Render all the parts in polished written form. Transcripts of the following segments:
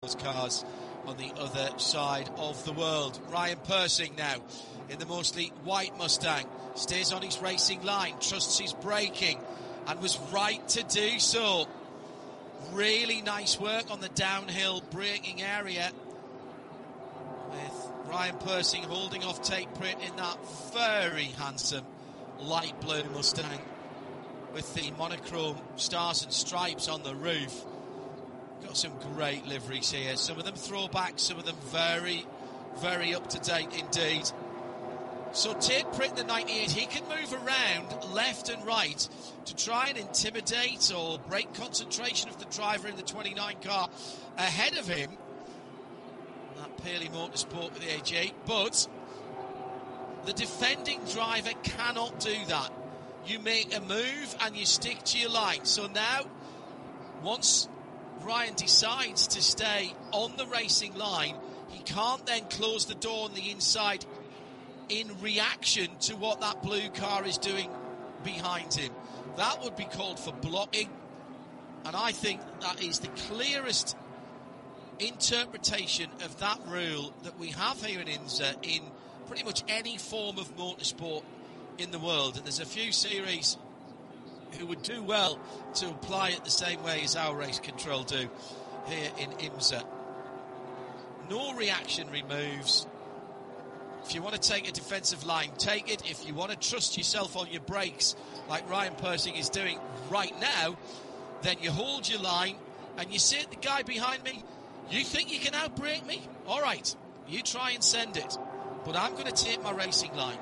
cars on the other side of the world. Ryan Persing now in the mostly white Mustang, stays on his racing line, trusts his braking, and was right to do so. Really nice work on the downhill braking area, with Ryan Persing holding off Tate Pritt in that very handsome light blue Mustang with the monochrome stars and stripes on the roof. Got some great liveries here. Some of them throwback, some of them very, very up to date indeed. So Tate Pritt, the 98, he can move around left and right to try and intimidate or break concentration of the driver in the 29 car ahead of him. That Pearly Motorsport with the AG8, but the defending driver cannot do that. You make a move and you stick to your line. So now, once Ryan decides to stay on the racing line, he can't then close the door on the inside in reaction to what that blue car is doing behind him. That would be called for blocking, and I think that is the clearest interpretation of that rule that we have here in IMSA in pretty much any form of motorsport in the world. And there's a few series who would do well to apply it the same way as our race control do here in IMSA. No reactionary moves. If you want to take a defensive line, take it. If you want to trust yourself on your brakes, like Ryan Persing is doing right now, then you hold your line and you say to the guy behind me, you think you can outbrake me? All right, you try and send it, but I'm going to take my racing line.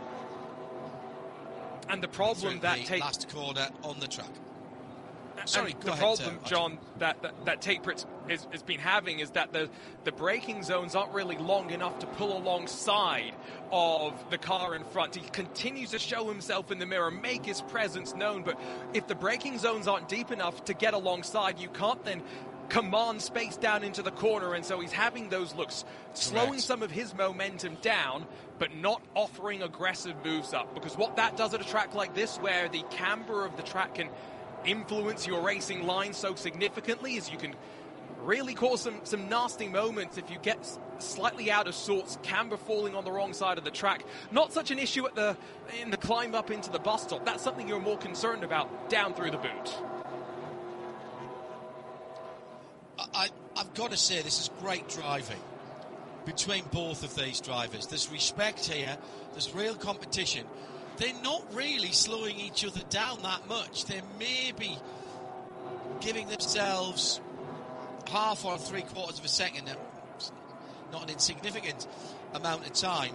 And the problem that Tate... last corner on the track. Sorry, the problem, John, that Tate Pritt has been having is that the braking zones aren't really long enough to pull alongside of the car in front. He continues to show himself in the mirror, make his presence known, but if the braking zones aren't deep enough to get alongside, you can't then command space down into the corner, and so he's having those looks, slowing some of his momentum down, but not offering aggressive moves up, because what that does at a track like this, where the camber of the track can influence your racing line so significantly, is you can really cause some nasty moments if you get slightly out of sorts, camber falling on the wrong side of the track. Not such an issue in the climb up into the bus stop. That's something you're more concerned about down through the boot. I've got to say, this is great driving between both of these drivers. There's respect here, there's real competition. They're not really slowing each other down that much. They may be giving themselves half or 3/4 of a second, not an insignificant amount of time.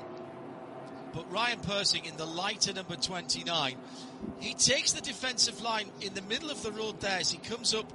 But Ryan Persing in the lighter number 29, he takes the defensive line in the middle of the road there as he comes up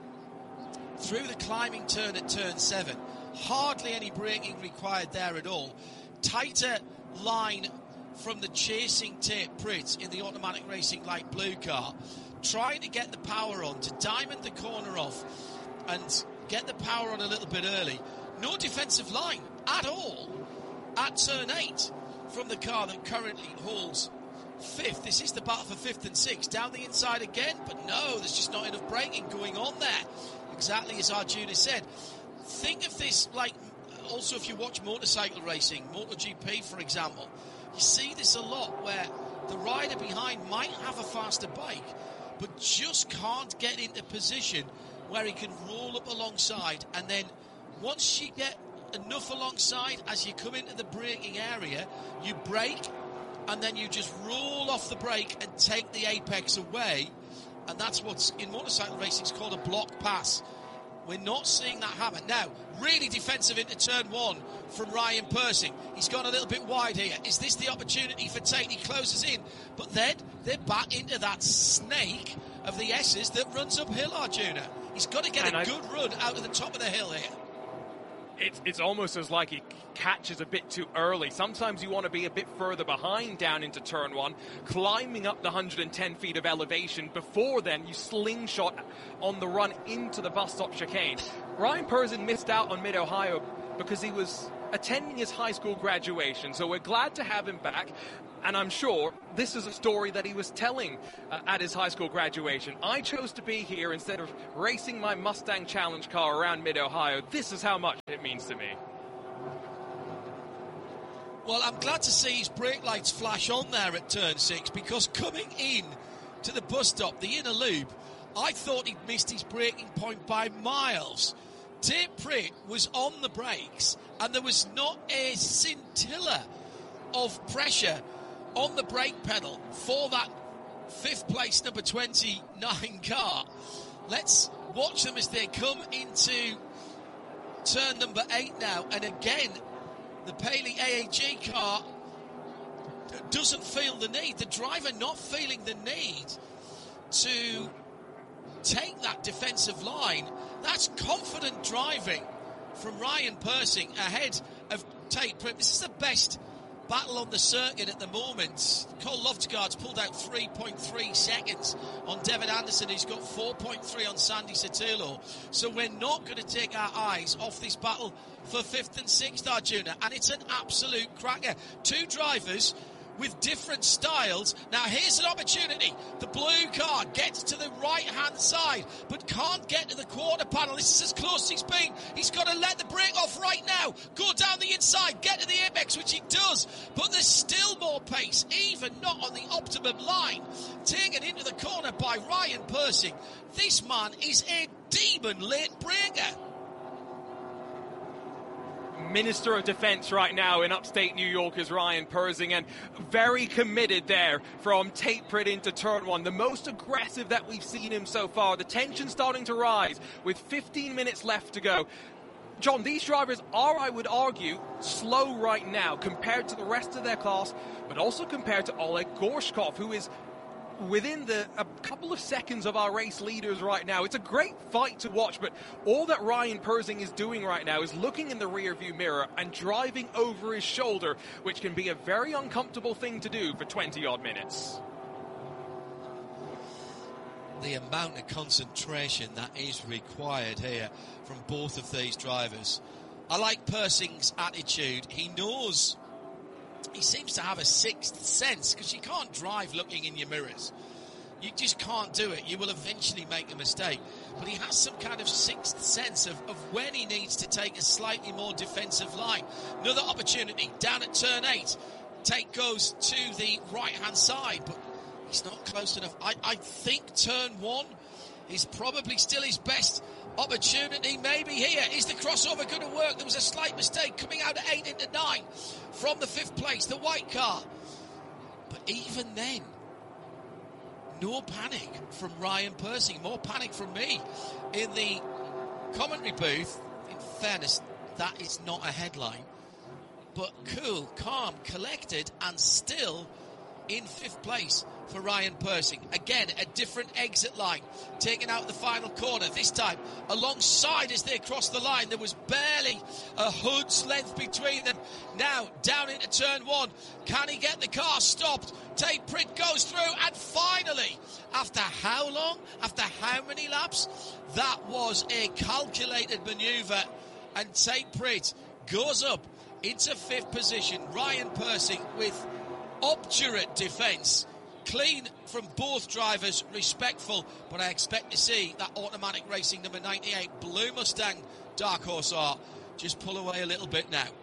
through the climbing turn at turn 7. Hardly any braking required there at all. Tighter line from the chasing Tate Pritt in the automatic racing light blue car, trying to get the power on to diamond the corner off and get the power on a little bit early. No defensive line at all at turn 8 from the car that currently holds 5th. This is the battle for 5th and 6th. Down the inside again, but no, there's just not enough braking going on there. Exactly as Arjuna said. Think of this like also if you watch motorcycle racing, MotoGP for example, you see this a lot where the rider behind might have a faster bike but just can't get into position where he can roll up alongside, and then once you get enough alongside, as you come into the braking area, you brake and then you just roll off the brake and take the apex away, and that's what's in motorcycle racing is called a block pass. We're not seeing that happen. Now, really defensive into turn 1 from Ryan Persing. He's gone a little bit wide here. Is this the opportunity for Tate? He closes in. But then they're back into that snake of the S's that runs uphill, Arjuna. He's got to get a good run out of the top of the hill here. It's almost as like he catches a bit too early. Sometimes you want to be a bit further behind down into turn 1, climbing up the 110 feet of elevation. Before then, you slingshot on the run into the bus stop chicane. Ryan Persing missed out on Mid-Ohio because he was attending his high school graduation, so we're glad to have him back. And I'm sure this is a story that he was telling at his high school graduation. I chose to be here instead of racing my Mustang Challenge car around Mid-Ohio. This is how much it means to me. Well, I'm glad to see his brake lights flash on there at turn 6, because coming in to the bus stop, the inner loop, I thought he'd missed his braking point by miles. Tate Pritt was on the brakes, and there was not a scintilla of pressure on the brake pedal for that 5th place number 29 car. Let's watch them as they come into turn number 8 now, and again the Paley AAG car doesn't feel the need, the driver not feeling the need to take that defensive line. That's confident driving from Ryan Persing ahead of Tate Pritt. This is the best battle on the circuit at the moment. Cole Loftegard's pulled out 3.3 seconds on Devin Anderson, who's got 4.3 on Sandy Sotelo. So we're not going to take our eyes off this battle for 5th and 6th, Arjuna. And it's an absolute cracker. 2 drivers with different styles. Now here's an opportunity. The blue car gets to the right-hand side, but can't get to the quarter panel. This is as close as he's been. He's got to let the brake off right now. Go down the inside, get to the apex, which he does. But there's still more pace, even not on the optimum line. Taken into the corner by Ryan Persing. This man is a demon late breaker. Minister of Defense right now in upstate New York is Ryan Persing, and very committed there from Tate Pritt into turn 1. The most aggressive that we've seen him so far. The tension starting to rise with 15 minutes left to go. John, these drivers are, I would argue, slow right now compared to the rest of their class, but also compared to Oleg Gorshkov, who is within a couple of seconds of our race leaders right now. It's a great fight to watch, but all that Ryan Persing is doing right now is looking in the rearview mirror and driving over his shoulder, which can be a very uncomfortable thing to do for 20-odd minutes. The amount of concentration that is required here from both of these drivers. I like Persing's attitude. He knows, he seems to have a sixth sense, because you can't drive looking in your mirrors. You just can't do it. You will eventually make a mistake. But he has some kind of sixth sense of when he needs to take a slightly more defensive line. Another opportunity down at turn 8. Tate goes to the right-hand side, but he's not close enough. I think turn 1 is probably still his best opportunity. Maybe here. Is the crossover going to work? There was a slight mistake coming out at 8 into 9 from the 5th place, the white car. But even then, no panic from Ryan Persing. More panic from me in the commentary booth. In fairness, that is not a headline. But cool, calm, collected, and still in 5th place for Ryan Persing. Again, a different exit line, taken out the final corner. This time, alongside as they cross the line, there was barely a hood's length between them. Now, down into turn 1. Can he get the car stopped? Tate Pritt goes through, and finally, after how long? After how many laps? That was a calculated manoeuvre, and Tate Pritt goes up into 5th position. Ryan Persing with obdurate defence. Clean from both drivers, respectful, but I expect to see that automatic racing number 98 Blue Mustang Dark Horse R just pull away a little bit now.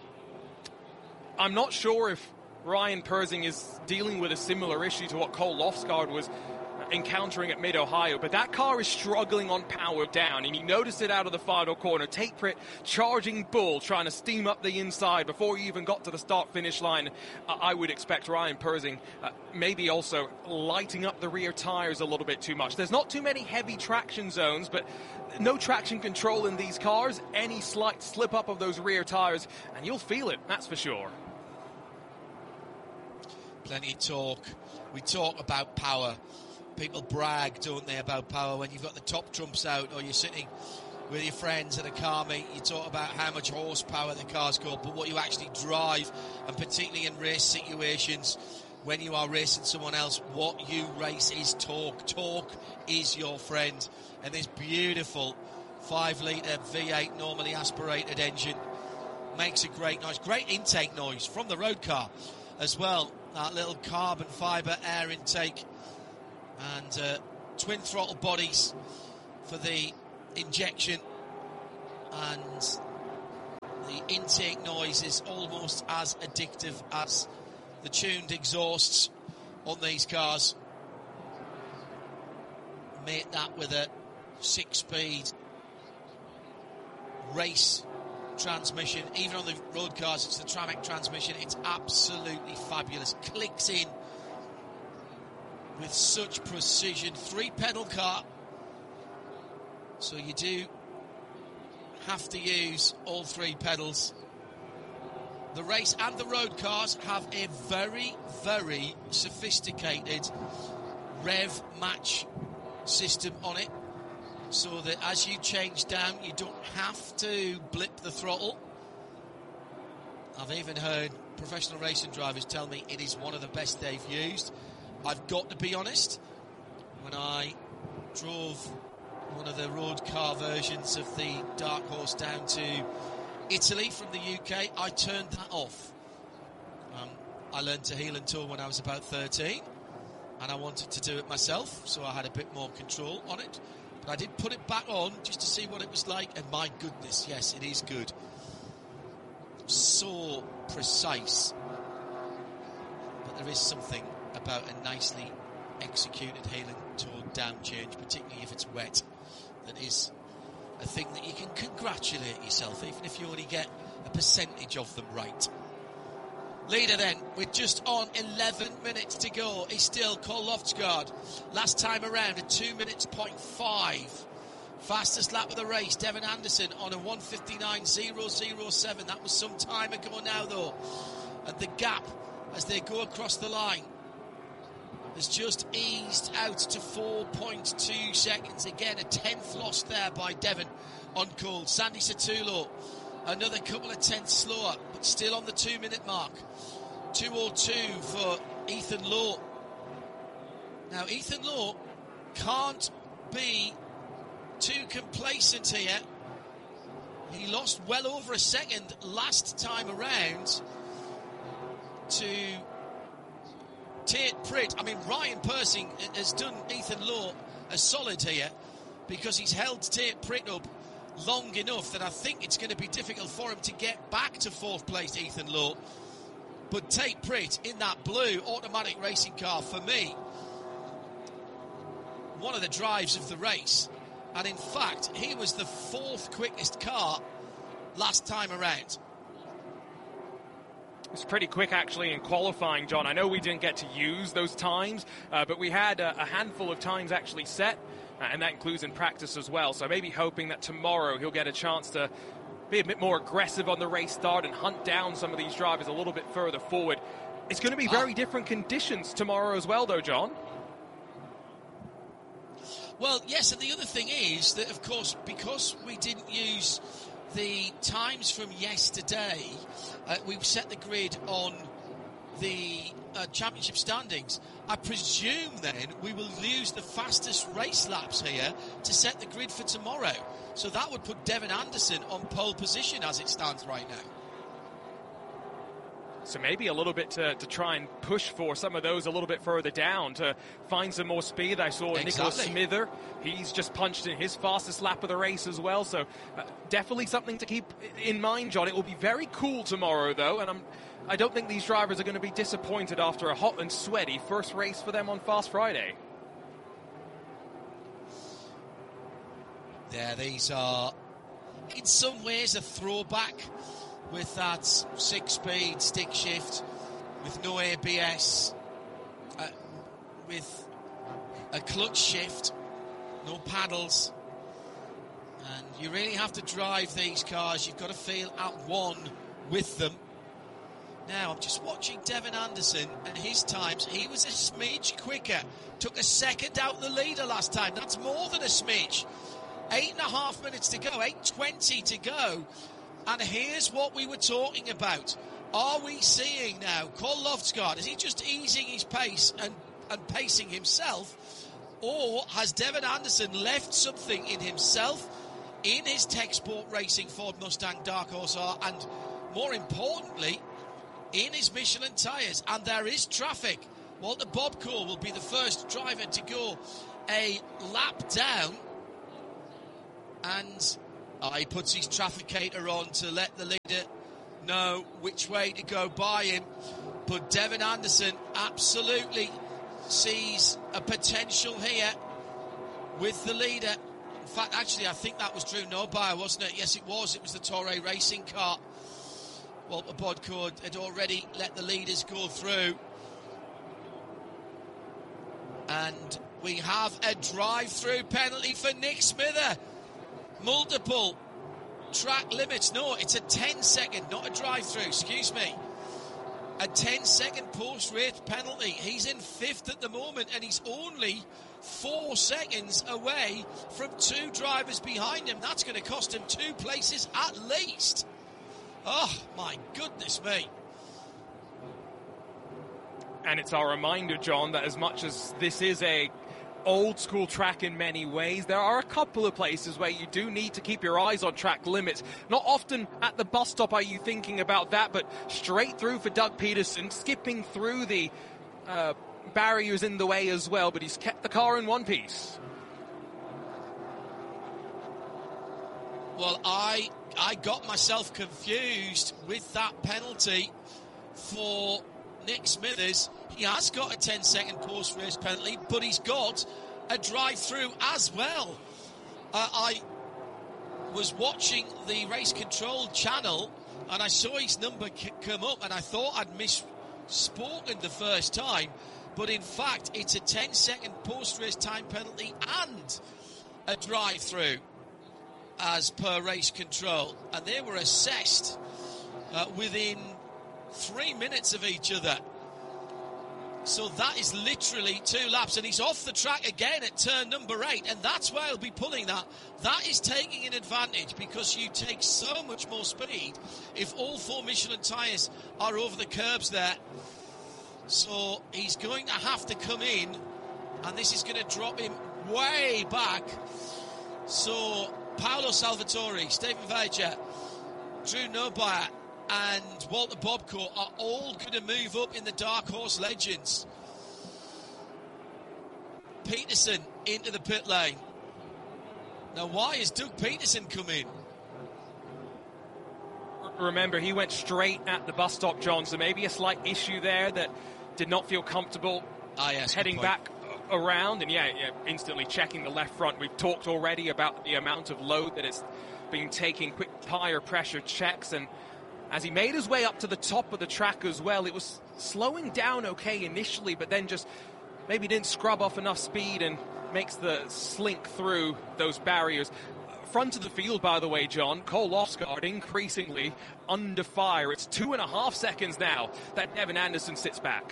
I'm not sure if Ryan Persing is dealing with a similar issue to what Cole Loftegard was encountering at Mid-Ohio, but that car is struggling on power down, and you noticed it out of the final corner. Tate Pritt charging bull, trying to steam up the inside before he even got to the start-finish line. I would expect Ryan Persing maybe also lighting up the rear tires a little bit too much. There's not too many heavy traction zones, but no traction control in these cars. Any slight slip up of those rear tires, and you'll feel it, that's for sure. Plenty of talk. We talk about power. People brag, don't they, about power when you've got the top trumps out or you're sitting with your friends at a car meet. You talk about how much horsepower the car's got, but what you actually drive, and particularly in race situations when you are racing someone else, what you race is torque. Torque is your friend. And this beautiful 5-litre V8 normally aspirated engine makes a great noise. Great intake noise from the road car as well. That little carbon fibre air intake, and twin throttle bodies for the injection, and the intake noise is almost as addictive as the tuned exhausts on these cars. Mate that with a 6-speed race transmission. Even on the road cars, it's the Tramic transmission. It's absolutely fabulous. Clicks in with such precision. 3-pedal car, so you do have to use all 3 pedals. The race and the road cars have a very, very sophisticated rev match system on it, so that as you change down, you don't have to blip the throttle. I've even heard professional racing drivers tell me it is one of the best they've used. I've got to be honest, when I drove one of the road car versions of the Dark Horse down to Italy from the UK, I turned that off. I learned to heel and tour when I was about 13, and I wanted to do it myself, so I had a bit more control on it. But I did put it back on just to see what it was like, and my goodness, yes, it is good. So precise. But there is something about a nicely executed heel and tour down change, particularly if it's wet, that is a thing that you can congratulate yourself, even if you only get a percentage of them right. Leader then, with just on 11 minutes to go, is still Cole Loftsgaard. Last time around, a 2 minutes 0.5. Fastest lap of the race, Devin Anderson on a 1:59.007. That was some time ago now, though. And the gap, as they go across the line, has just eased out to 4.2 seconds. Again, a 10th lost there by Devin on Cole. Sandy Satullo, another couple of tenths slower, but still on the 2 minute mark. 2:02 for Ethan Lowe. Now, Ethan Lowe can't be too complacent here. He lost well over a second last time around to Tate Pritt. I mean, Ryan Persing has done Ethan Lowe a solid here, because he's held Tate Pritt up long enough that I think it's going to be difficult for him to get back to 4th place, Ethan Lowe. But Tate Pritt in that blue automatic racing car, for me, one of the drives of the race. And in fact, he was the 4th quickest car last time around. It's pretty quick, actually, in qualifying, John. I know we didn't get to use those times, but we had a handful of times actually set, and that includes in practice as well. So maybe hoping that tomorrow he'll get a chance to be a bit more aggressive on the race start and hunt down some of these drivers a little bit further forward. It's going to be very different conditions tomorrow as well, though, John. Well, yes, and the other thing is that, of course, because we didn't use the times from yesterday, we've set the grid on the championship standings. I presume then we will use the fastest race laps here to set the grid for tomorrow. So that would put Devin Anderson on pole position as it stands right now. So maybe a little bit to try and push for some of those a little bit further down to find some more speed. I saw Nicholas Smither. He's just punched in his fastest lap of the race as well. So definitely something to keep in mind, John. It will be very cool tomorrow, though, and I don't think these drivers are going to be disappointed after a hot and sweaty first race for them on Fast Friday. Yeah, these are in some ways a throwback, with that 6-speed stick shift, with no ABS, with a clutch shift, no paddles. And you really have to drive these cars. You've got to feel at one with them. Now, I'm just watching Devin Anderson and his times. He was a smidge quicker. Took a second out the leader last time. That's more than a smidge. 8.5 minutes to go, 8:20 to go. And here's what we were talking about. Are we seeing now Cole Loftsgaard, is he just easing his pace and pacing himself? Or has Devin Anderson left something in himself in his Tech Sport Racing Ford Mustang Dark Horse R, and more importantly, in his Michelin tyres. And there is traffic. Walter Bobcourt will be the first driver to go a lap down, and he puts his trafficator on to let the leader know which way to go by him. But Devin Anderson absolutely sees a potential here with the leader. In fact, actually, I think that was Drew Nobile, wasn't it? Yes, it was. It was the Toray racing car. Walter Bobcourt had already let the leaders go through. And we have a drive-through penalty for Nick Smither. Multiple track limits. No, it's a 10-second, not a drive-through, excuse me. A 10-second post-race penalty. He's in 5th at the moment, and he's only 4 seconds away from 2 drivers behind him. That's going to cost him 2 places at least. Oh, my goodness me. And it's our reminder, John, that as much as this is a old school track in many ways, there are a couple of places where you do need to keep your eyes on track limits. Not often at the bus stop are you thinking about that, but straight through for Doug Peterson, skipping through the barriers in the way as well, but he's kept the car in one piece. Well, I got myself confused with that penalty for Nick Smithers. He has got a 10-second post-race penalty, but he's got a drive-through as well. I was watching the race control channel, and I saw his number come up, and I thought I'd misspoken the first time. But in fact, it's a 10-second post-race time penalty and a drive-through as per race control. And they were assessed within 3 minutes of each other. So that is literally 2 laps, and he's off the track again at turn number 8, and that's where he'll be pulling that. That is taking an advantage, because you take so much more speed if all 4 Michelin tyres are over the curbs there. So he's going to have to come in, and this is going to drop him way back. So Paolo Salvatore, Stephen Veijer, Drew Nobile and Walter Bobcourt are all going to move up in the Dark Horse Legends. Peterson into the pit lane. Now, why has Doug Peterson come in? Remember, he went straight at the bus stop, John, so maybe a slight issue there that did not feel comfortable heading back around. And instantly checking the left front. We've talked already about the amount of load that it's been taking, quick tire pressure checks, and as he made his way up to the top of the track as well, it was slowing down okay initially, but then just maybe didn't scrub off enough speed and makes the slink through those barriers. Front of the field, by the way, John, Cole Osgaard increasingly under fire. It's 2.5 seconds now that Devin Anderson sits back.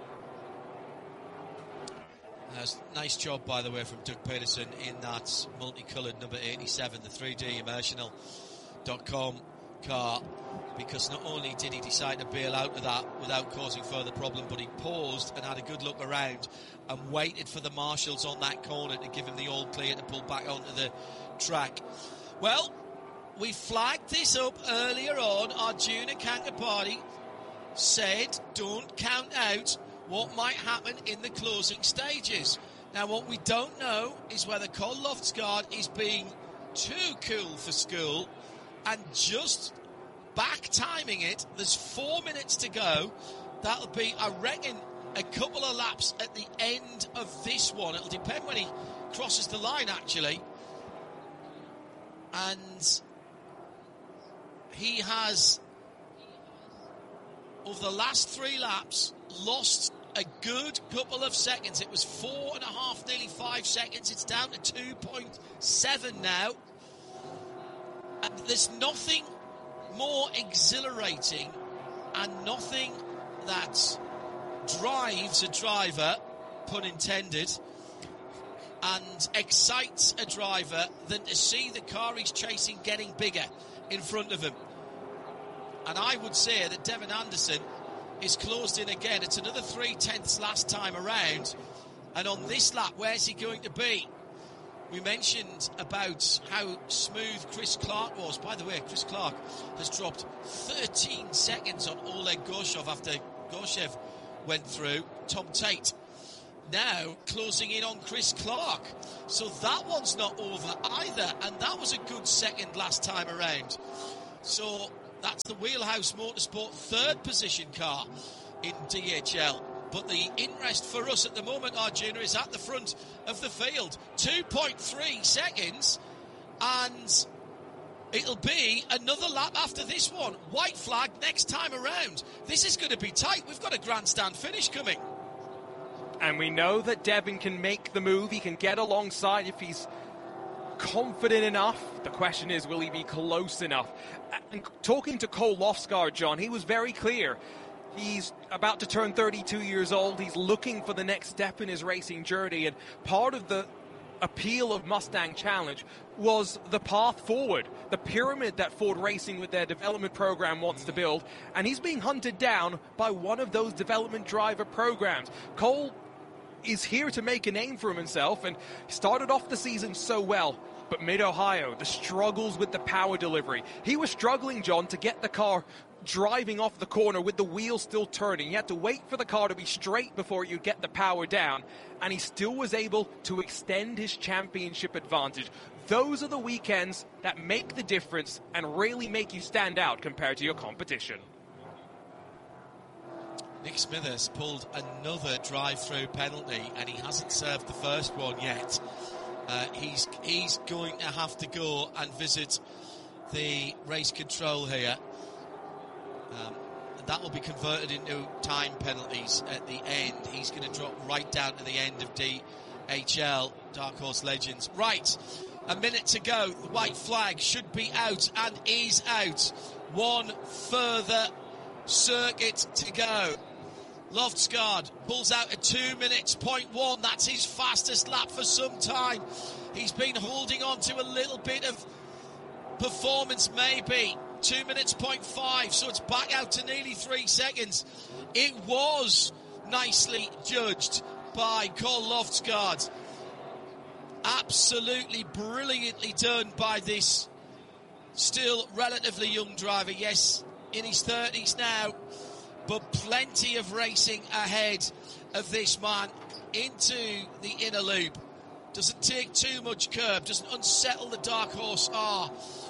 Nice job, by the way, from Doug Peterson in that multicoloured number 87, the 3D Immersional.com car, because not only did he decide to bail out of that without causing further problem, but he paused and had a good look around and waited for the marshals on that corner to give him the all clear to pull back onto the track. Well, we flagged this up earlier on. Arjuna Kankapati said don't count out what might happen in the closing stages. Now, what we don't know is whether Cole Loftsgaard is being too cool for school and just back timing it. There's 4 minutes to go. That'll be, I reckon, a couple of laps at the end of this one. It'll depend when he crosses the line, actually. And he has, over the last 3 laps, lost a good couple of seconds. It was 4.5, nearly 5 seconds. It's down to 2.7 now. And there's nothing more exhilarating and nothing that drives a driver, pun intended, and excites a driver than to see the car he's chasing getting bigger in front of him. And I would say that Devin Anderson is closed in again. It's another 3/10 last time around. And on this lap, where's he going to be? We mentioned about how smooth Chris Clark was. By the way, Chris Clark has dropped 13 seconds on Oleg Gorshev after Gorshev went through. Tom Tate now closing in on Chris Clark. So that one's not over either. And that was a good second last time around. So that's the Wheelhouse Motorsport third position car in DHL. But the interest for us at the moment, Arjuna, is at the front of the field. 2.3 seconds, and it'll be another lap after this one. White flag next time around. This is going to be tight. We've got a grandstand finish coming. And we know that Devin can make the move. He can get alongside if he's confident enough. The question is, will he be close enough? And talking to Cole Lofsgaard, John, he was very clear. He's about to turn 32 years old. He's looking for the next step in his racing journey. And part of the appeal of Mustang Challenge was the path forward, the pyramid that Ford Racing with their development program wants to build. And he's being hunted down by one of those development driver programs. Cole is here to make a name for himself and started off the season so well. But Mid-Ohio, the struggles with the power delivery. He was struggling, John, to get the car driving off the corner with the wheels still turning. He had to wait for the car to be straight before you get the power down, and he still was able to extend his championship advantage. Those are the weekends that make the difference and really make you stand out compared to your competition. Nick Smithers pulled another drive-through penalty, and he hasn't served the first one yet. He's going to have to go and visit the race control here. That will be converted into time penalties at the end. He's going to drop right down to the end of DHL, Dark Horse Legends. Right, a minute to go. The white flag should be out and is out. One further circuit to go. Loftsgaard pulls out at 2 minutes, 0.1. That's his fastest lap for some time. He's been holding on to a little bit of performance, maybe. 2 minutes, 0.5, so it's back out to nearly 3 seconds. It was nicely judged by Cole Loftsgaard. Absolutely brilliantly done by this still relatively young driver. Yes, in his 30s now, but plenty of racing ahead of this man into the inner loop. Doesn't take too much curb, doesn't unsettle the Dark Horse R.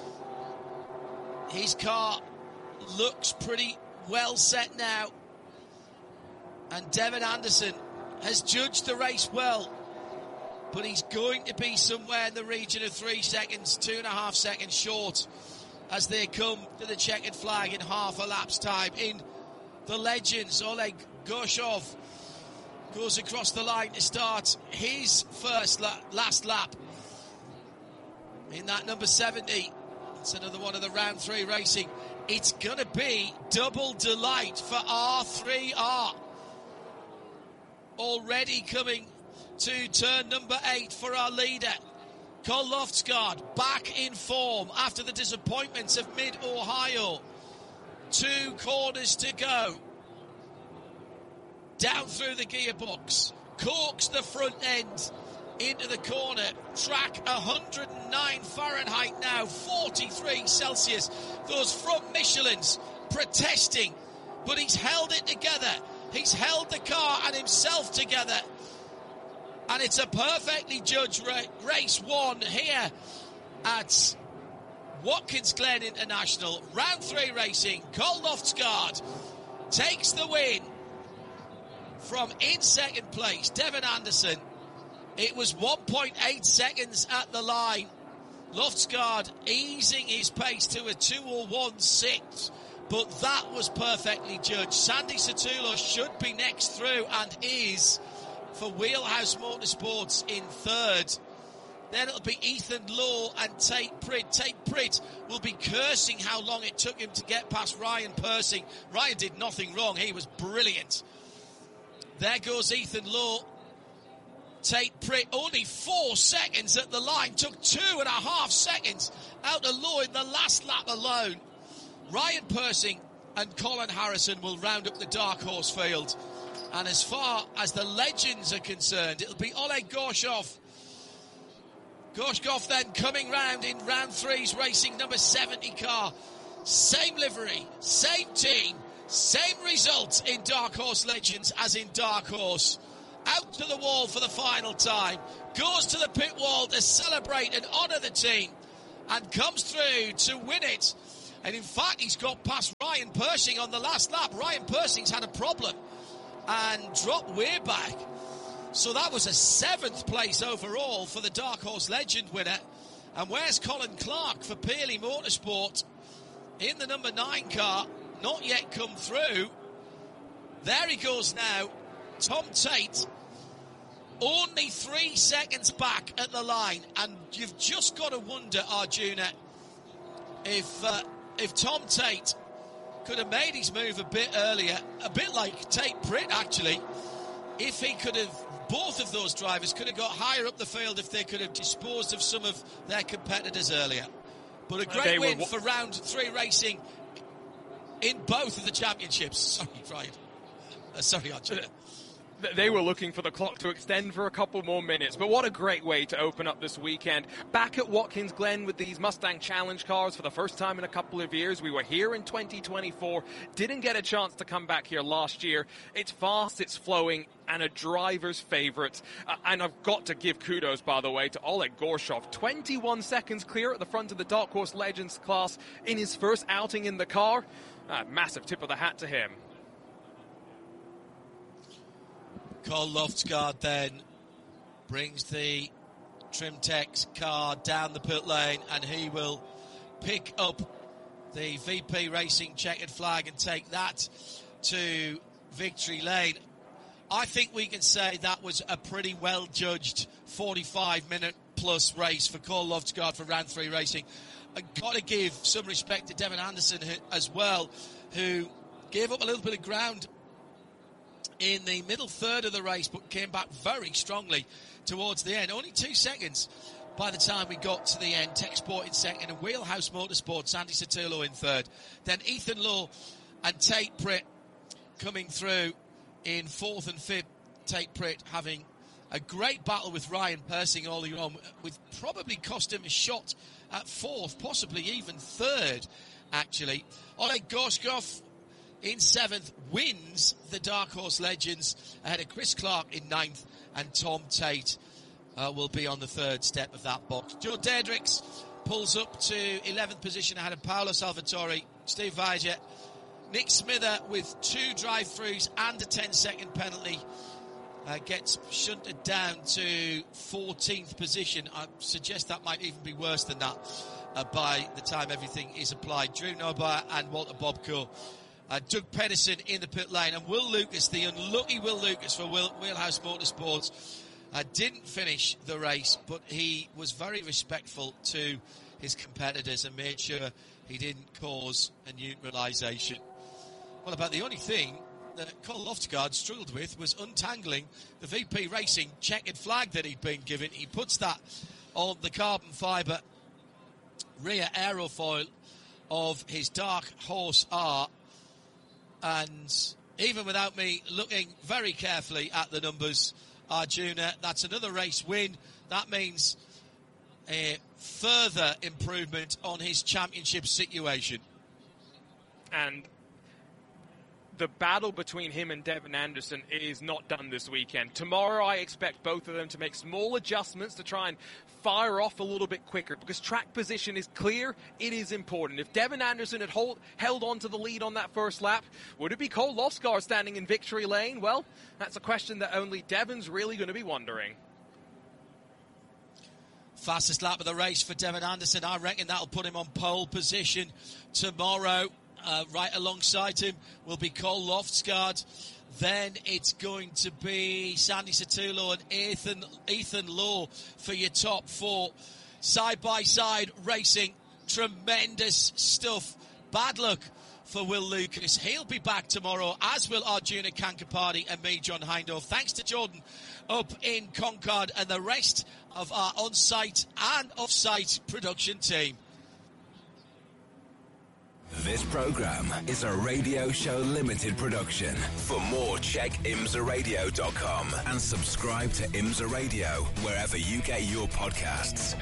His car looks pretty well set now. And Devin Anderson has judged the race well. But he's going to be somewhere in the region of 3 seconds, 2.5 seconds short as they come to the checkered flag in half a lap's time. In the Legends, Oleg Gorshev goes across the line to start his last lap in that number 70. It's another one of the round 3 racing. It's going to be double delight for R3R. Already coming to turn number 8 for our leader. Cole Loftsgaard back in form after the disappointments of Mid-Ohio. 2 corners to go. Down through the gearbox. Corks the front end into the corner. Track 109 Fahrenheit now, 43 Celsius. Those front Michelins protesting, but he's held it together. He's held the car and himself together. And it's a perfectly judged race 1 here at Watkins Glen International. Round 3 racing. Cole Loftsgaard takes the win from in second place, Devin Anderson. It was 1.8 seconds at the line. Loftsgaard easing his pace to a 2:01.6, but that was perfectly judged. Sandy Satoulos should be next through and is for Wheelhouse Motorsports in third. Then it'll be Ethan Law and Tate Pritt. Tate Pritt will be cursing how long it took him to get past Ryan Persing. Ryan did nothing wrong. He was brilliant. There goes Ethan Law. Tate Pritt only 4 seconds at the line. Took 2.5 seconds out of Law in the last lap alone. Ryan Persing and Colin Harrison will round up the Dark Horse field. And as far as the Legends are concerned, it'll be Oleg Gorshev Gorshkov then coming round in round 3's racing number 70 car. Same livery, same team, same result in Dark Horse Legends as in Dark Horse. Out to the wall for the final time. Goes to the pit wall to celebrate and honour the team. And comes through to win it. And in fact, he's got past Ryan Pershing on the last lap. Ryan Pershing's had a problem and dropped way back. So that was a 7th place overall for the Dark Horse Legend winner. And where's Colin Clark for Pearley Motorsport in the number 9 car? Not yet come through. There he goes now. Tom Tate, only 3 seconds back at the line. And you've just got to wonder, Arjuna, if Tom Tate could have made his move a bit earlier, a bit like Tate Britt actually, if he could have, both of those drivers could have got higher up the field if they could have disposed of some of their competitors earlier. But a great win for round 3 racing in both of the championships. Sorry, Ryan. Sorry, Arjuna. They were looking for the clock to extend for a couple more minutes, but what a great way to open up this weekend. Back at Watkins Glen with these Mustang Challenge cars for the first time in a couple of years. We were here in 2024, didn't get a chance to come back here last year. It's fast, it's flowing, and a driver's favourite. And I've got to give kudos, by the way, to Oleg Gorshov. 21 seconds clear at the front of the Dark Horse Legends class in his first outing in the car. Massive tip of the hat to him. Carl Loftsgaard then brings the Trimtex car down the pit lane, and he will pick up the VP Racing checkered flag and take that to victory lane. I think we can say that was a pretty well judged 45-minute plus race for Carl Loftsgaard for round 3 racing. I've got to give some respect to Devin Anderson as well, who gave up a little bit of ground in the middle third of the race, but came back very strongly towards the end. Only 2 seconds by the time we got to the end. Tech Sport in second and Wheelhouse Motorsports, Andy Sotelo in third. Then Ethan Lowe and Tate Britt coming through in 4th and 5th. Tate Britt having a great battle with Ryan Pershing all along, with probably cost him a shot at 4th, possibly even 3rd, actually. Oleg Gorshkov in 7th wins the Dark Horse Legends ahead of Chris Clark in 9th, and Tom Tate will be on the 3rd step of that box. Joe Dedricks pulls up to 11th position ahead of Paolo Salvatore, Steve Viger. Nick Smither with 2 drive-throughs and a 10-second penalty gets shunted down to 14th position. I suggest that might even be worse than that by the time everything is applied. Drew Nobar and Walter Bobko. Doug Pedersen in the pit lane, and Will Lucas, the unlucky Will Lucas for Wheelhouse Motorsports, didn't finish the race, but he was very respectful to his competitors and made sure he didn't cause a neutralisation. Well, about the only thing that Carl Loftsgaard struggled with was untangling the VP Racing checkered flag that he'd been given. He puts that on the carbon fibre rear aerofoil of his Dark Horse R. And even without me looking very carefully at the numbers, Arjuna, that's another race win. That means a further improvement on his championship situation. And the battle between him and Devin Anderson is not done this weekend. Tomorrow I expect both of them to make small adjustments to try and fire off a little bit quicker, because track position is clear. It is important. If Devin Anderson had held on to the lead on that first lap, would it be Cole Loftsgaard standing in victory lane? Well, that's a question that only Devin's really going to be wondering. Fastest lap of the race for Devin Anderson. I reckon that'll put him on pole position tomorrow. Right alongside him will be Cole Loftsgaard. Then it's going to be Sandy Sotelo and Ethan Lowe for your top 4. Side-by-side racing. Tremendous stuff. Bad luck for Will Lucas. He'll be back tomorrow, as will Arjuna Kankapati and me, John Hindhaugh. Thanks to Jordan up in Concord and the rest of our on-site and off-site production team. This programme is a Radio Show Limited production. For more, check imsaradio.com and subscribe to Imsa Radio wherever you get your podcasts.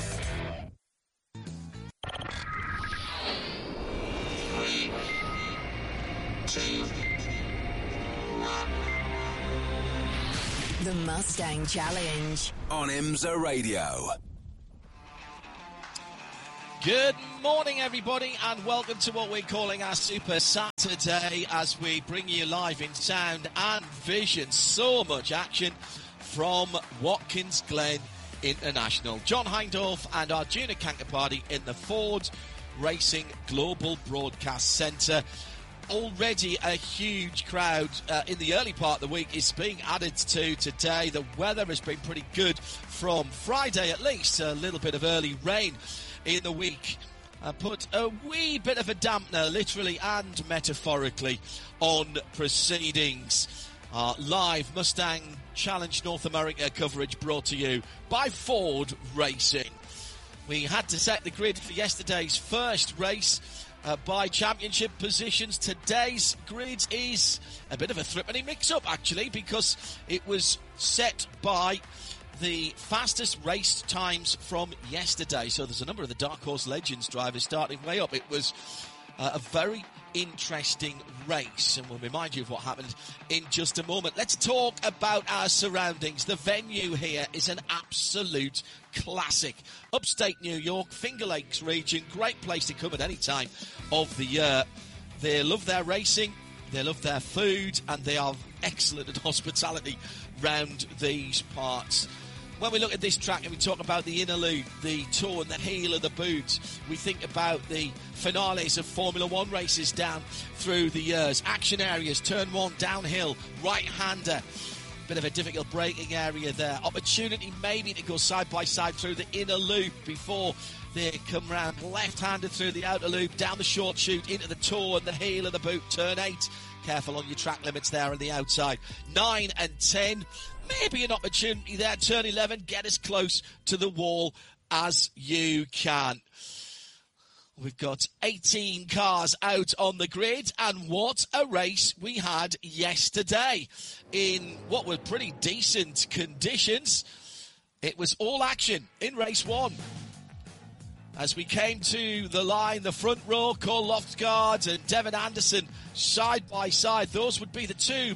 The Mustang Challenge on Imsa Radio. Good morning, everybody, and welcome to what we're calling our Super Saturday as we bring you live in sound and vision. So much action from Watkins Glen International. John Hindhaugh and Arjuna Kankapati in the Ford Racing Global Broadcast Centre. Already a huge crowd in the early part of the week is being added to today. The weather has been pretty good from Friday at least. A little bit of early rain in the week put a wee bit of a dampener, literally and metaphorically, on proceedings. Live Mustang Challenge North America coverage brought to you by Ford Racing. We had to set the grid for yesterday's first race by championship positions. Today's grid is a bit of a threepenny mix-up, actually, because it was set by the fastest race times from yesterday. So there's a number of the Dark Horse Legends drivers starting way up. It was a very interesting race, and we'll remind you of what happened in just a moment. Let's talk about our surroundings. The venue here is an absolute classic. Upstate New York, Finger Lakes region, great place to come at any time of the year. They love their racing, they love their food, and they are excellent at hospitality round these parts. When we look at this track and we talk about the inner loop, the toe and the heel of the boot, we think about the finales of Formula One races down through the years. Action areas, turn one, downhill, right-hander. Bit of a difficult braking area there. Opportunity maybe to go side by side through the inner loop before they come round. Left-handed through the outer loop, down the short chute, into the toe and the heel of the boot. Turn 8. Careful on your track limits there on the outside. 9 and 10. Maybe an opportunity there. Turn 11. Get as close to the wall as you can. We've got 18 cars out on the grid, and what a race we had yesterday in what were pretty decent conditions. It was all action in race 1. As we came to the line, the front row, Cole Loftsgaard and Devin Anderson side by side. Those were the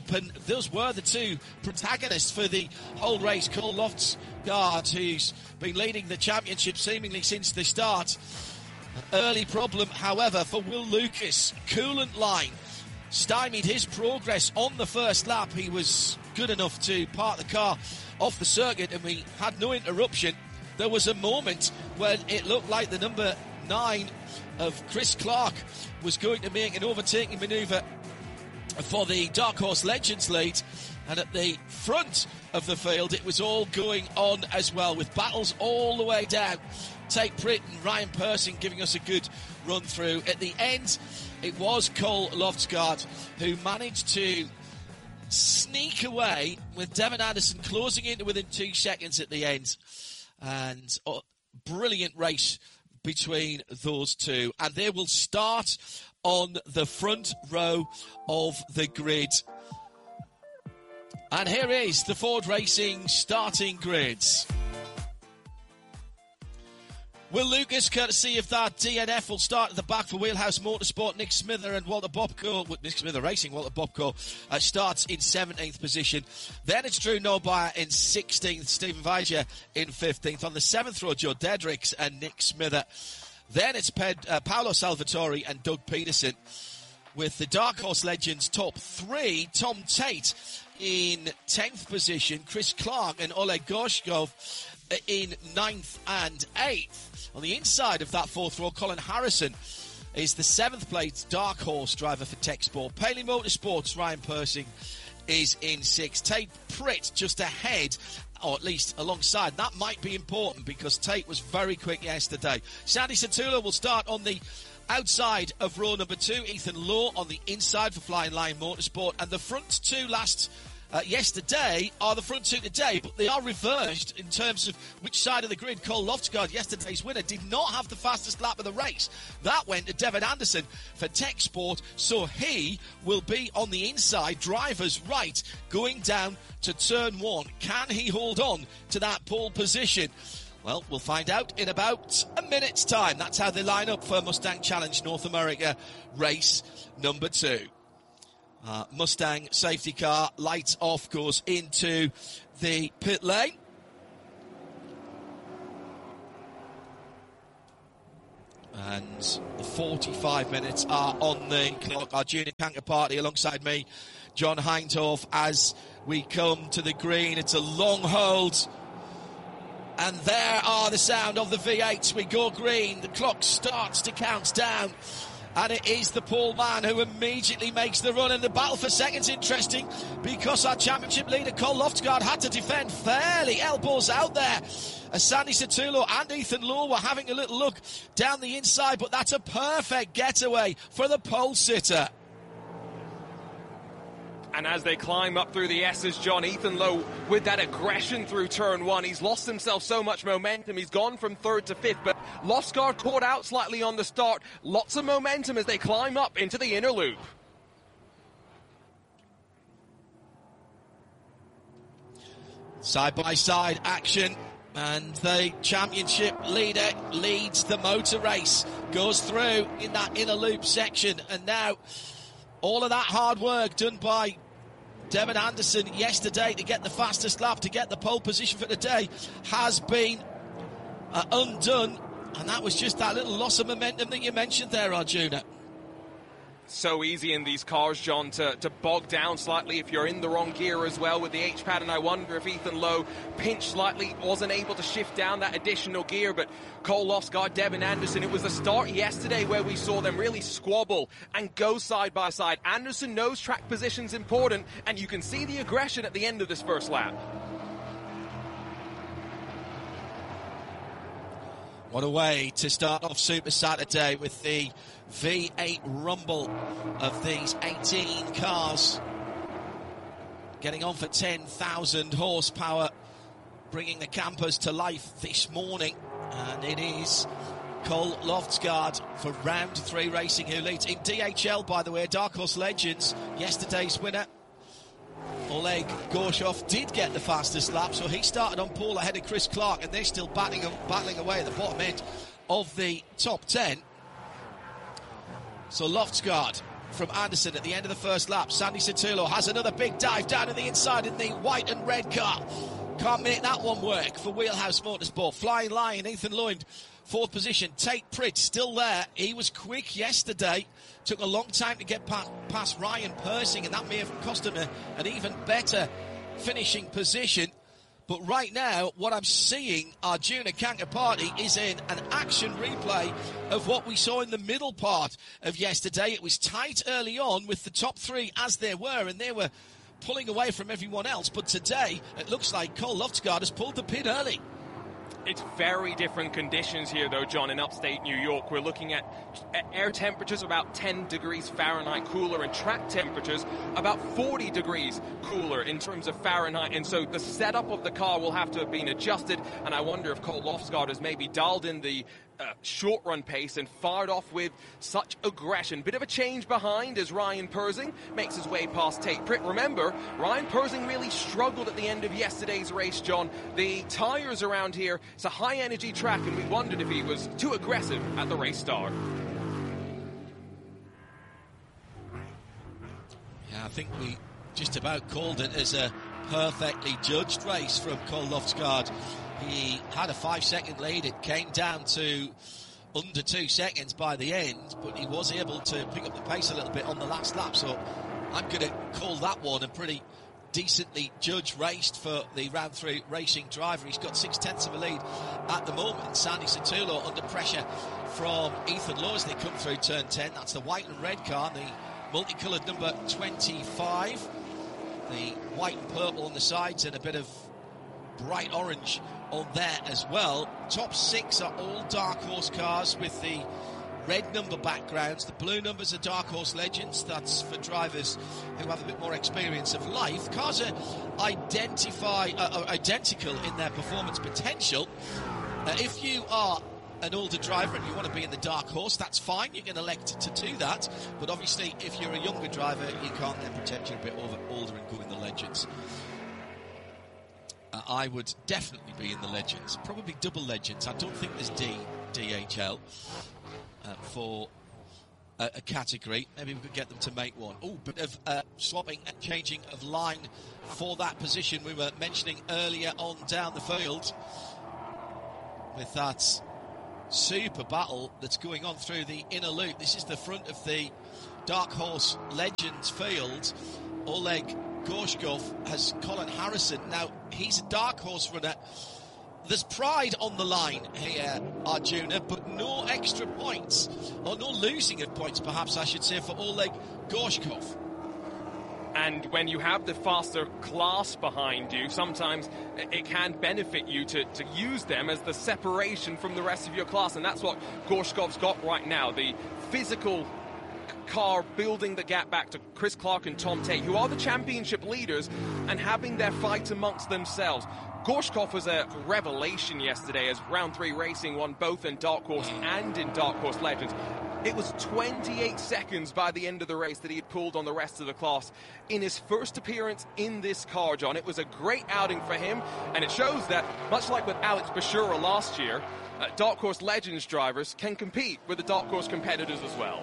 two protagonists for the whole race. Cole Loftsgaard, who's been leading the championship seemingly since the start. An early problem, however, for Will Lucas. Coolant line stymied his progress on the first lap. He was good enough to park the car off the circuit, and we had no interruption. There was a moment when it looked like the number 9 of Chris Clark was going to make an overtaking manoeuvre for the Dark Horse Legends lead. And at the front of the field, it was all going on as well, with battles all the way down. Tate Pritt and Ryan Persing giving us a good run through. At the end, it was Cole Loftsgaard who managed to sneak away, with Devin Anderson closing in within 2 seconds at the end. And brilliant race between those two, and they will start on the front row of the grid. And here is the Ford Racing starting grids. Will Lucas, courtesy of that DNF, will start at the back for Wheelhouse Motorsport. Nick Smither and Walter Bobko, Nick Smither Racing, Walter Bobko starts in 17th position. Then it's Drew Norbauer in 16th, Stephen Weiger in 15th. On the 7th row, Joe Dedricks and Nick Smither. Then it's Paolo Salvatore and Doug Peterson. With the Dark Horse Legends top 3, Tom Tate in 10th position, Chris Clark and Oleg Gorshkov in 9th and 8th. On the inside of that 4th row, Colin Harrison is the 7th place Dark Horse driver for Tech Sport. Paley Motorsports, Ryan Persing is in 6th. Tate Pritt just ahead, or at least alongside. That might be important because Tate was very quick yesterday. Sandy Satula will start on the outside of row number 2. Ethan Lowe on the inside for Flying Lion Motorsport. And the front 2 last yesterday are the front two today, but they are reversed in terms of which side of the grid. Cole Loftsgaard, yesterday's winner, did not have the fastest lap of the race. That went to Devin Anderson for Tech Sport, so he will be on the inside, driver's right, going down to turn one. Can he hold on to that pole position? Well, we'll find out in about a minute's time. That's how they line up for Mustang Challenge North America race number 2. Mustang safety car, lights off, goes into the pit lane. And the 45 minutes are on the clock. Our junior canker party alongside me, John Hindhaugh, as we come to the green. It's a long hold. And there are the sound of the V8s. We go green. The clock starts to count down. And it is the pole man who immediately makes the run. And the battle for second's interesting because our championship leader, Cole Loftsgaard, had to defend fairly elbows out there. As Sandy Satullo and Ethan Lowe were having a little look down the inside. But that's a perfect getaway for the pole sitter. And as they climb up through the S's, John, Ethan Lowe with that aggression through turn one. He's lost himself so much momentum. He's gone from third to fifth, but Loftsgaard caught out slightly on the start. Lots of momentum as they climb up into the inner loop. Side-by-side action. And the championship leader leads the motor race. Goes through in that inner loop section. And now all of that hard work done by Devin Anderson yesterday to get the fastest lap, to get the pole position for the day, has been undone. And that was just that little loss of momentum that you mentioned there, Arjuna. So easy in these cars, John, to bog down slightly if you're in the wrong gear as well with the H-pad, and I wonder if Ethan Lowe pinched slightly, wasn't able to shift down that additional gear, but Cole Loftsgaard, Devin Anderson, it was the start yesterday where we saw them really squabble and go side by side. Anderson knows track position's important, and you can see the aggression at the end of this first lap. What a way to start off Super Saturday with the V8 rumble of these 18 cars. Getting on for 10,000 horsepower, bringing the campers to life this morning. And it is Cole Loftsgaard for round 3 racing who leads. In DHL, by the way, Dark Horse Legends, yesterday's winner, Oleg Gorshoff, did get the fastest lap, so he started on pole ahead of Chris Clark, and they're still battling away at the bottom end of the top 10. So Loftsgaard from Anderson at the end of the first lap. Sandy Satullo has another big dive down to the inside in the white and red car. Can't make that one work for Wheelhouse Motorsport. Flying Lion, Ethan Lowe, 4th position. Tate Pritt still there. He was quick yesterday. Took a long time to get past Ryan Persing, and that may have cost him an even better finishing position. But right now, what I'm seeing, Arjuna Kankapati, is in an action replay of what we saw in the middle part of yesterday. It was tight early on with the top 3 as they were, and they were pulling away from everyone else. But today, it looks like Cole Loftsgaard has pulled the pin early. It's very different conditions here, though, John, in upstate New York. We're looking at air temperatures about 10 degrees Fahrenheit cooler and track temperatures about 40 degrees cooler in terms of Fahrenheit. And so the setup of the car will have to have been adjusted. And I wonder if Cole Loftsgaard has maybe dialed in the short run pace and fired off with such aggression. Bit of a change behind as Ryan Persing makes his way past Tate Pritt. Remember, Ryan Persing really struggled at the end of yesterday's race, John. The tyres around here, it's a high energy track, and we wondered if he was too aggressive at the race start. Yeah, I think we just about called it as a perfectly judged race from Cole Loftsgaard. He had a 5-second lead. It came down to under 2 seconds by the end, but he was able to pick up the pace a little bit on the last lap. So I'm going to call that one a pretty decently judged race for the round 3 racing driver. He's got 6/10 of a lead at the moment. Sandy Satullo under pressure from Ethan Lowe as they come through turn 10. That's the white and red car, the multicoloured number 25. The white and purple on the sides and a bit of bright orange on there as well. Top 6 are all Dark Horse cars with the red number backgrounds. The blue numbers are Dark Horse Legends. That's for drivers who have a bit more experience of life. Cars are identical in their performance potential. If you are an older driver and you want to be in the Dark Horse, that's fine. You can elect to do that. But obviously, if you're a younger driver, you can't then pretend you're a bit older and go in the Legends. I would definitely be in the Legends. Probably double Legends. I don't think there's DHL for a category. Maybe we could get them to make one. Oh, bit of swapping and changing of line for that position we were mentioning earlier on down the field. With that super battle that's going on through the inner loop. This is the front of the Dark Horse Legends field. Oleg Gorshkov has Colin Harrison. Now, he's a Dark Horse runner. There's pride on the line here, Arjuna, but no extra points, or no losing of points, perhaps I should say, for Oleg Gorshkov. And when you have the faster class behind you, sometimes it can benefit you to use them as the separation from the rest of your class. And that's what Gorshkov's got right now. The physical car building the gap back to Chris Clark and Tom Tate, who are the championship leaders, and having their fight amongst themselves. Gorshkov was a revelation yesterday as Round 3 Racing won both in Dark Horse and in Dark Horse Legends. It was 28 seconds by the end of the race that he had pulled on the rest of the class in his first appearance in this car, John. It was a great outing for him, and it shows that, much like with Alex Bashura last year, Dark Horse Legends drivers can compete with the Dark Horse competitors as well.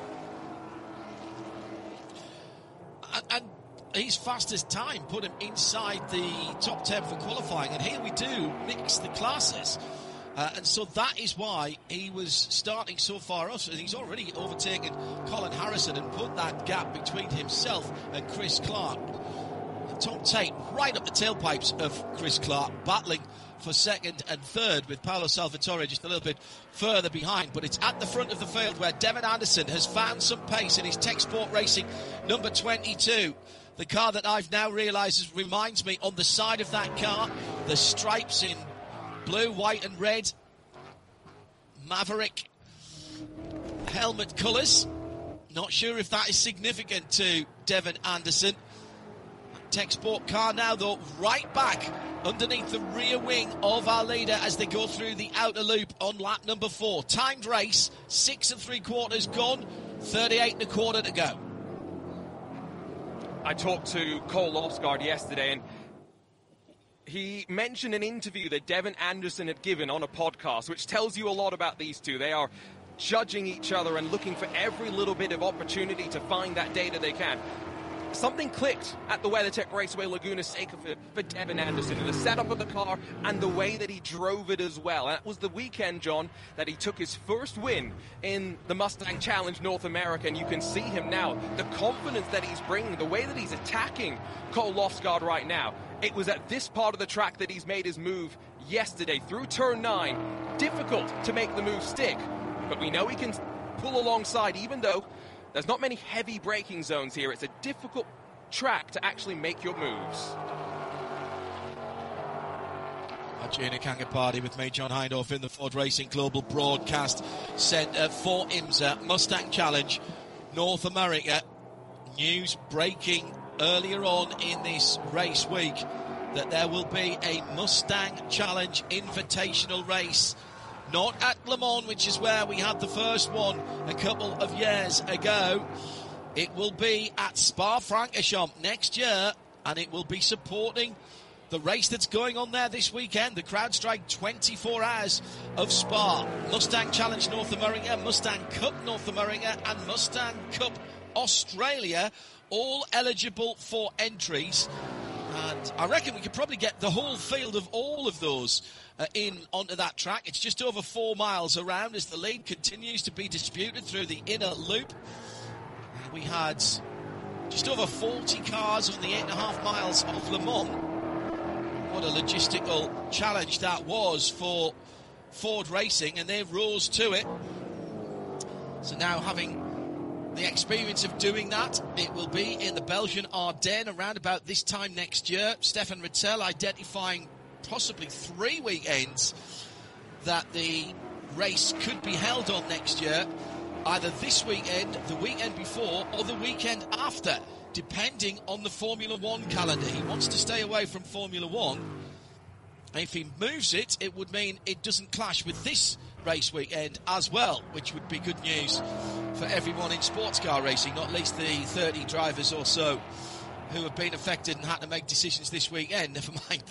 And his fastest time put him inside the top 10 for qualifying, and here we do mix the classes. And so that is why he was starting so far off. And he's already overtaken Colin Harrison and put that gap between himself and Chris Clark. And Tom Tate right up the tailpipes of Chris Clark, battling for second and third, with Paolo Salvatore just a little bit further behind. But it's at the front of the field where Devin Anderson has found some pace in his Tech Sport Racing number 22. The car that I've now realised reminds me, on the side of that car, the stripes in blue, white and red Maverick helmet colours. Not sure if that is significant to Devin Anderson. Tech Sport car now, though, right back underneath the rear wing of our leader as they go through the outer loop on lap number 4. Timed race, 6 3/4 gone, 38 1/4 to go. I talked to Cole Lofsgaard yesterday, and he mentioned an interview that Devin Anderson had given on a podcast, which tells you a lot about these two. They are judging each other and looking for every little bit of opportunity to find that data they can. Something clicked at the WeatherTech Raceway Laguna Seca for Devin Anderson, in the setup of the car and the way that he drove it as well. And that was the weekend, John, that he took his first win in the Mustang Challenge North America, and you can see him now, the confidence that he's bringing, the way that he's attacking Cole Lofsgaard right now. It was at this part of the track that he's made his move yesterday through turn 9. Difficult to make the move stick, but we know he can pull alongside, even though there's not many heavy braking zones here. It's a difficult track to actually make your moves. Arjuna Kangapati with me, John Hindhaugh, in the Ford Racing Global Broadcast Centre for IMSA Mustang Challenge North America. News breaking earlier on in this race week that there will be a Mustang Challenge Invitational race. Not at Le Mans, which is where we had the first one a couple of years ago. It will be at Spa-Francorchamps next year, and it will be supporting the race that's going on there this weekend, the CrowdStrike 24 Hours of Spa. Mustang Challenge North America, Mustang Cup North America, and Mustang Cup Australia, all eligible for entries. And I reckon we could probably get the whole field of all of those in onto that track. It's just over 4 miles around as the lead continues to be disputed through the inner loop. We had just over 40 cars on the 8.5 miles of Le Mans. What a logistical challenge that was for Ford Racing, and they rose to it. So now, having the experience of doing that, it will be in the Belgian Ardennes around about this time next year. Stefan Rittel identifying possibly 3 weekends that the race could be held on next year. either this weekend, the weekend before, or the weekend after, depending on the Formula One calendar. He wants to stay away from Formula One. If he moves it, it would mean it doesn't clash with this race weekend as well, which would be good news for everyone in sports car racing, not least the 30 drivers or so who have been affected and had to make decisions this weekend. Never mind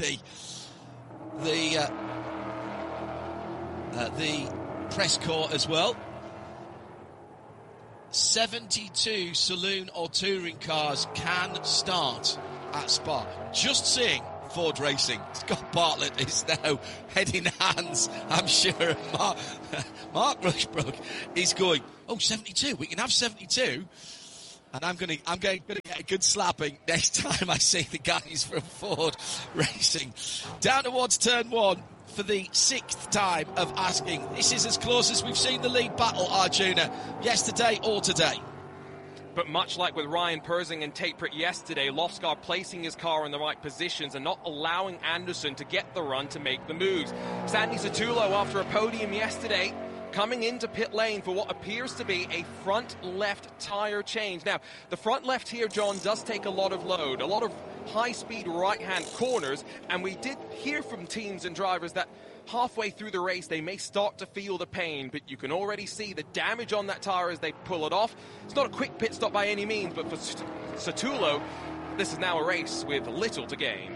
the press corps as well. 72 saloon or touring cars can start at Spa. Just saying. Ford Racing. Scott Bartlett is now head in hands, I'm sure. Mark Rushbrook is going, 72, we can have 72. And I'm going to get a good slapping next time I see the guys from Ford Racing. Down towards turn one for the 6th time of asking. This is as close as we've seen the lead battle, Arjuna, yesterday or today. But much like with Ryan Persing and Tate Pritt yesterday, Lofsgaard placing his car in the right positions and not allowing Anderson to get the run to make the moves. Sandy Satullo, after a podium yesterday, coming into pit lane for what appears to be a front left tyre change. Now, the front left here, John, does take a lot of load, a lot of high-speed right-hand corners, and we did hear from teams and drivers that halfway through the race, they may start to feel the pain, but you can already see the damage on that tyre as they pull it off. It's not a quick pit stop by any means, but for Satullo, this is now a race with little to gain.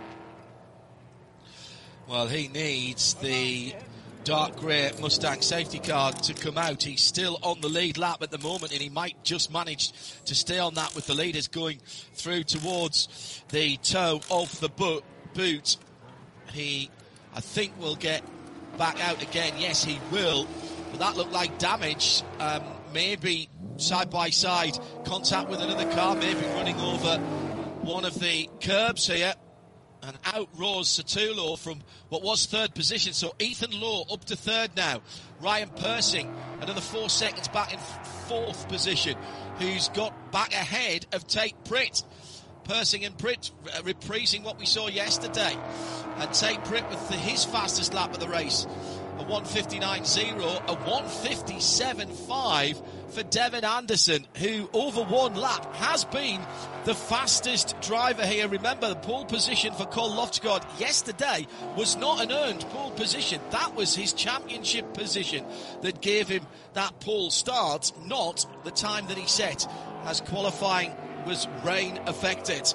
Well, he needs the dark grey Mustang safety car to come out. He's still on the lead lap at the moment, and he might just manage to stay on that with the leaders going through towards the toe of the boot. He, I think, will get back out again. Yes, he will. But that looked like damage. Maybe side-by-side contact with another car, maybe running over one of the curbs here. And out roars Satullo from what was third position. So Ethan Lowe up to third now. Ryan Persing, another 4 seconds back in fourth position, who's got back ahead of Tate Pritt. Persing and Pritt reprising what we saw yesterday. And Tate Pritt with his fastest lap of the race, a 1:59.0, a 1:57.5 for Devin Anderson, who over one lap has been the fastest driver here. Remember, the pole position for Cole Lofsgaard yesterday was not an earned pole position. That was his championship position that gave him that pole start, not the time that he set, as qualifying was rain affected.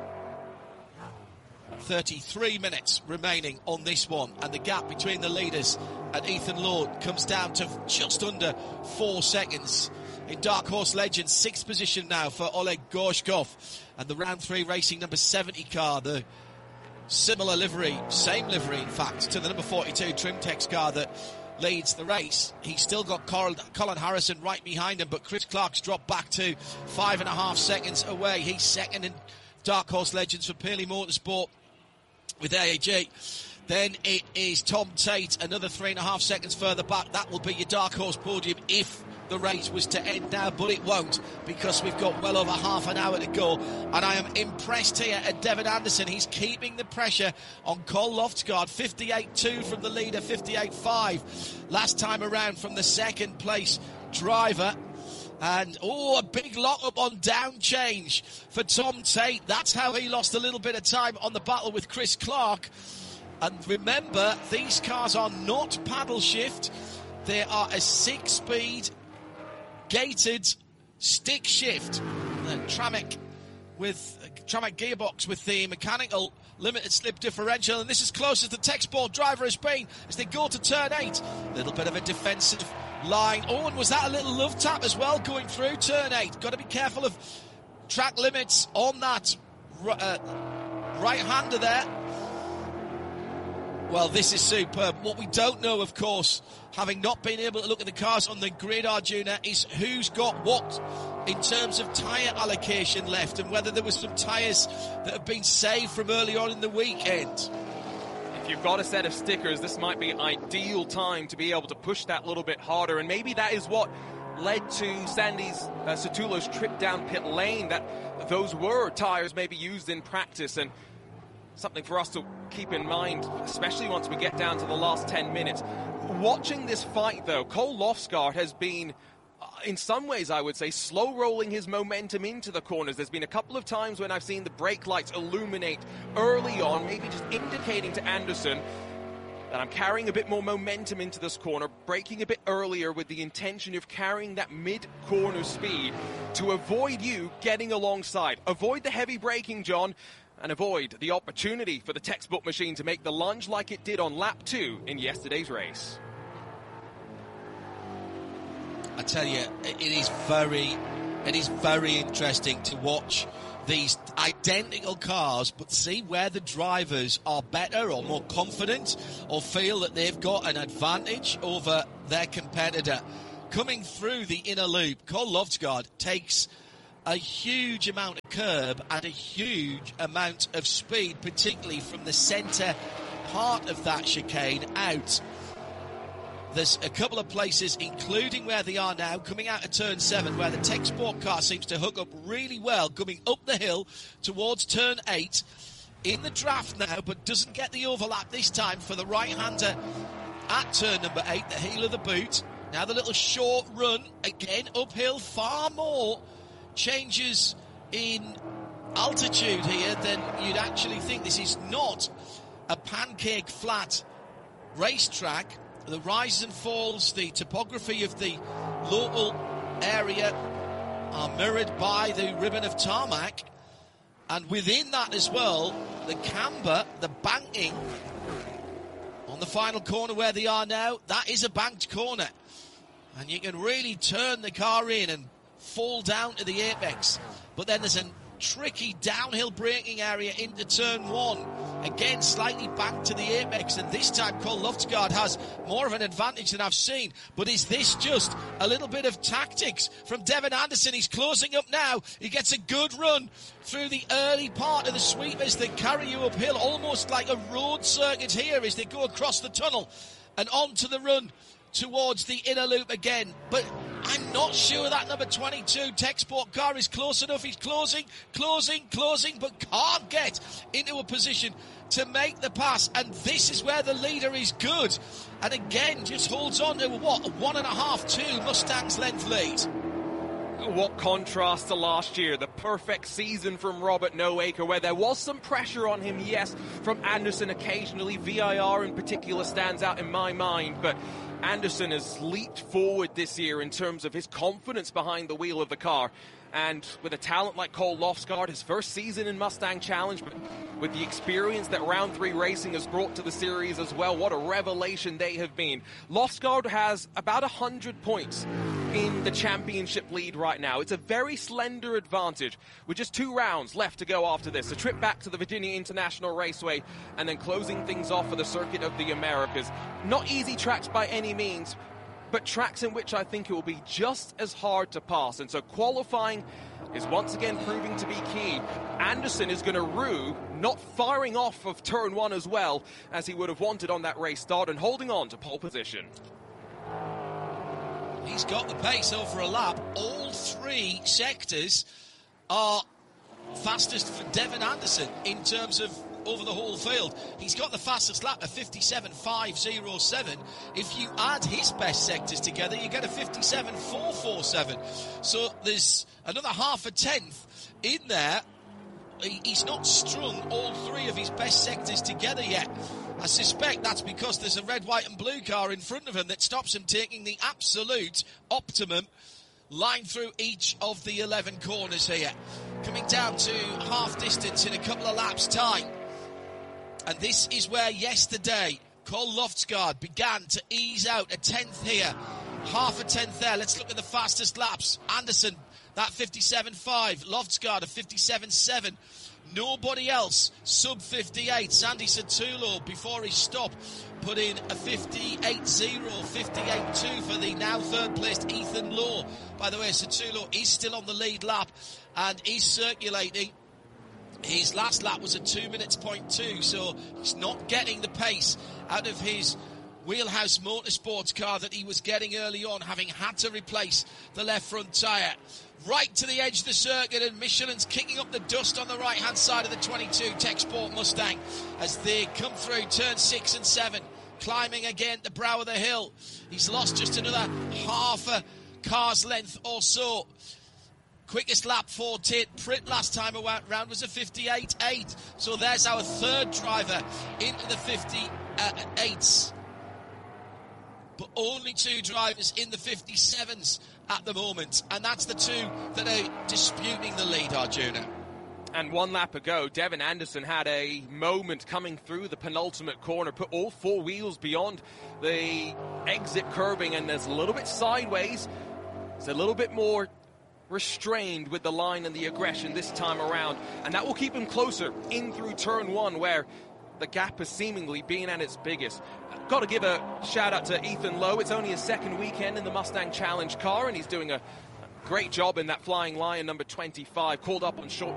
33 minutes remaining on this one, and the gap between the leaders and Ethan Lowe comes down to just under 4 seconds. In Dark Horse Legends, 6th position now for Oleg Gorshkov, and the round 3 racing number 70 car, the similar livery, same livery in fact, to the number 42 Trimtex car that leads the race. He's still got Colin Harrison right behind him, but Chris Clark's dropped back to 5.5 seconds away. He's second in Dark Horse Legends for Paley Motorsport with AAG. Then it is Tom Tate, another 3.5 seconds further back. That will be your Dark Horse podium if the race was to end now, but it won't, because we've got well over half an hour to go. And I am impressed here at Devin Anderson. He's keeping the pressure on Cole Lofsgaard. 58.2 from the leader, 58.5 last time around from the second place driver. And, a big lock-up on down change for Tom Tate. That's how he lost a little bit of time on the battle with Chris Clark. And remember, these cars are not paddle shift. They are a 6-speed gated stick shift. Tramic gearbox with the mechanical limited slip differential. And this is close as the Texport driver has been as they go to turn 8. A little bit of a defensive line. And was that a little love tap as well going through turn 8? Got to be careful of track limits on that right-hander there. Well, this is superb. What we don't know, of course, having not been able to look at the cars on the grid, Arjuna, is who's got what in terms of tyre allocation left, and whether there was some tyres that have been saved from early on in the weekend. If you've got a set of stickers, this might be an ideal time to be able to push that little bit harder, and maybe that is what led to Satullo's trip down pit lane, that those were tyres maybe used in practice, and something for us to keep in mind, especially once we get down to the last 10 minutes. Watching this fight, though, Cole Lofsgaard has been in some ways, I would say, slow rolling his momentum into the corners. There's been a couple of times when I've seen the brake lights illuminate early on, maybe just indicating to Anderson that I'm carrying a bit more momentum into this corner, braking a bit earlier with the intention of carrying that mid-corner speed to avoid you getting alongside. Avoid the heavy braking, John, and avoid the opportunity for the textbook machine to make the lunge like it did on lap 2 in yesterday's race. I tell you, it is very interesting to watch these identical cars, but see where the drivers are better or more confident or feel that they've got an advantage over their competitor. Coming through the inner loop, Cole Loftsgaard takes a huge amount of curb and a huge amount of speed, particularly from the centre part of that chicane out. There's a couple of places, including where they are now, coming out of turn 7, where the Tech Sport car seems to hook up really well, coming up the hill towards turn 8. In the draft now, but doesn't get the overlap this time for the right-hander at turn number 8, the heel of the boot. Now the little short run, again uphill, far more changes in altitude here than you'd actually think. This is not a pancake flat racetrack. The rises and falls, the topography of the local area are mirrored by the ribbon of tarmac. And within that as well, the camber, the banking on the final corner where they are now, that is a banked corner. And you can really turn the car in and fall down to the apex. But then there's a tricky downhill braking area into turn 1. Again, slightly back to the apex, and this time Cole Loftsgaard has more of an advantage than I've seen. But is this just a little bit of tactics from Devin Anderson? He's closing up now. He gets a good run through the early part of the sweep as they carry you uphill, almost like a road circuit here as they go across the tunnel and onto the run towards the inner loop again. But I'm not sure that number 22 Tech Sport car is close enough. He's closing, but can't get into a position to make the pass. And this is where the leader is good. And again, just holds on to, a 1.5-2 Mustang's length lead. What contrast to last year, the perfect season from Robert Noaker, where there was some pressure on him, yes, from Anderson occasionally. VIR in particular stands out in my mind, but Anderson has leaped forward this year in terms of his confidence behind the wheel of the car. And with a talent like Cole Loftsgaard, his first season in Mustang Challenge, but with the experience that Round 3 Racing has brought to the series as well, what a revelation they have been. Loftsgaard has about 100 points in the championship lead right now. It's a very slender advantage with just 2 rounds left to go after this. A trip back to the Virginia International Raceway and then closing things off for the Circuit of the Americas. Not easy tracks by any means, but tracks in which I think it will be just as hard to pass. And so qualifying is once again proving to be key. Anderson is going to rue not firing off of turn 1 as well as he would have wanted on that race start and holding on to pole position. He's got the pace over a lap. All 3 sectors are fastest for Devin Anderson in terms of over the whole field. He's got the fastest lap, a 57.507. If you add his best sectors together, you get a 57.447. So there's another half a tenth in there. He's not strung all 3 of his best sectors together yet. I suspect that's because there's a red, white and blue car in front of him that stops him taking the absolute optimum line through each of the 11 corners here. Coming down to half distance in a couple of laps' time. And this is where yesterday Cole Loftsgaard began to ease out. A tenth here, half a tenth there. Let's look at the fastest laps. Anderson, that 57.5. Loftsgaard, a 57.7. Nobody else sub 58. Sandy Satullo, before his stop, put in a 58.0, 58.2 for the now third placed Ethan Lowe. By the way, Satullo is still on the lead lap and is circulating. His last lap was a 2 minutes point 2, so he's not getting the pace out of his Wheelhouse Motorsports car that he was getting early on, having had to replace the left front tyre. Right to the edge of the circuit, and Michelin's kicking up the dust on the right-hand side of the 22 Tech Sport Mustang as they come through turn 6 and 7, climbing again the brow of the hill. He's lost just another half a car's length or so. Quickest lap for Tate Pritt last time around was a 58.8. So there's our third driver into the 58s. But only 2 drivers in the 57s at the moment. And that's the 2 that are disputing the lead, Arjuna. And 1 lap ago, Devin Anderson had a moment coming through the penultimate corner, put all 4 wheels beyond the exit curbing, and there's a little bit sideways. It's a little bit more restrained with the line and the aggression this time around, and that will keep him closer in through turn 1, where the gap has seemingly been at its biggest. Got to give a shout out to Ethan Lowe. It's only his second weekend in the Mustang Challenge car, and he's doing a great job in that Flying Lion number 25, called up on short